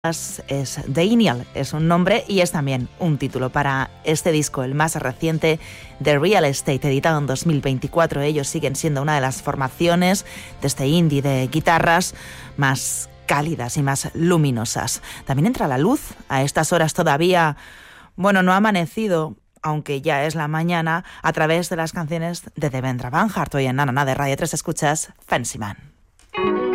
Es Daniel, es un nombre y es también un título para este disco, el más reciente de Real Estate, editado en 2024. Ellos siguen siendo una de las formaciones de este indie de guitarras más cálidas y más luminosas. También entra la luz a estas horas todavía, bueno, no ha amanecido, aunque ya es la mañana, a través de las canciones de Devendra Banhart. Hoy en Nana de Radio 3 escuchas Fancy Man.